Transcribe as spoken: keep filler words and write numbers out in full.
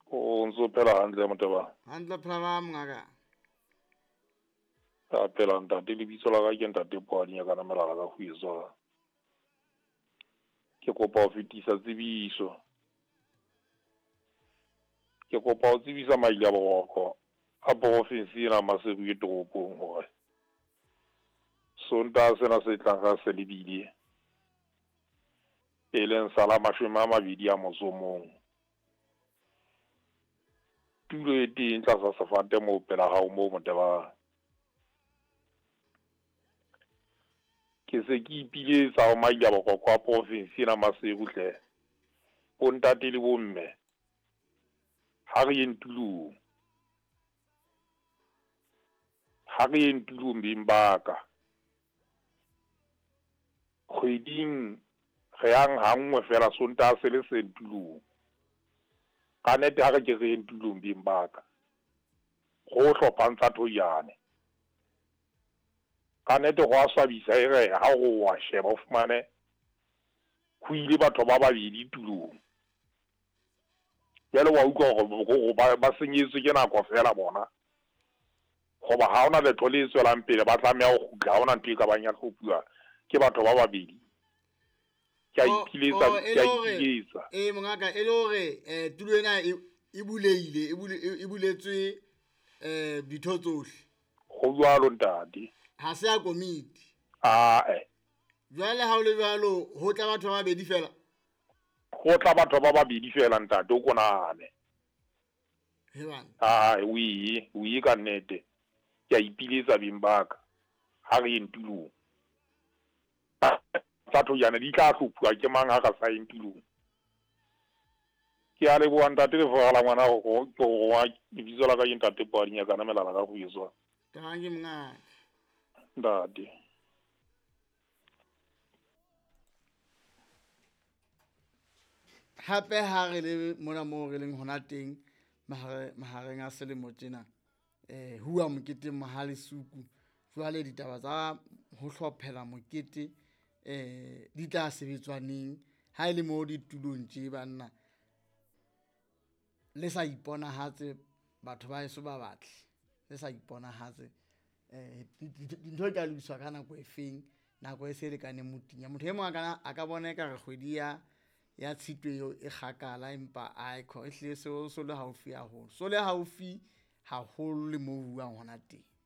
O ntso phela hantle Moteba. Hantle phela ba mngaka. A phela ntate lebitso la ka ke ntate Pwadi ya kana melala ka Khuiso. Ke kopa ho fetisa tsebiso. Ke kopa ho tsebisa maile a boroko a province ena Maseru e toropong hore Sontaha sena se tlang ka se lebile. E leng sala mashome a mabedi a motso mong. Tulo e teng tlasa sefate moo pela hao moo Moteba. Ke se ke ipiletsa ho maile a boroko a province ena Maseru hle. Bo ntate le bo mme. Ha re yeng tulong. Ha re yeng tulong beng baka. Kgweding re yang hangwe fela Sontaha se le se tulong. Ka nnete ha re ke re yeng tulong beng baka. Go hlopang tsa thoyane. Ka nnete go a swabisa e re ha o wa sheba o fumane ho ile batho ba babedi tulong. Jale wa utlwa hore ba senyetswe ke nako fela bona. Goba ha ona letho le tswelang pele ba tlameha ho kgutla ha ona ntwe ka bang ya hlophuwa ke batho ba babedi. Ke a ipiletsa ke a ipiletsa. Eh mongaka e le hore eh tulo ena e buleile e buletswe eh ditho tsohle. Go jwalo ntate. Ha se a komiti. Ah eh. Jwale ha o le jwalo ho tla batho ba babedi fela. Go tla batho ba babedi fela ntate o konane. He bana. Ah wi wi ka nnete. Ke a ipiletsa beng baka. Ha re yeng tulong. Batho yana di tla hlophuwa ke mang ha ka sa yeng tulong. Ke a le bua ntate le fogala ngwana go go wa lebitso la ka ke ntate Pwadi ya kana melala ka Khuiso. Ka ke mngaka. Ntate. Hape ha re le mona mo re leng hona teng mahareng a selemo tjena eh huwa mokete mahale suku jwale ditaba tsa ho hlophela mokete eh di tla sebetswaneng ha ile mo ditulong tje banna le sa ipona hatse batho ba eso ba batle le sa ipona hatse eh dintho tla lwiswa ka nako e feng nako e se le kane mutinya motho e mong kana a ka bona ka re kgwedi ya ya Tshitwe yo e gakala empa a ikho e hle se so le haufi haholo so le haufi haholo le mo buang hona teng.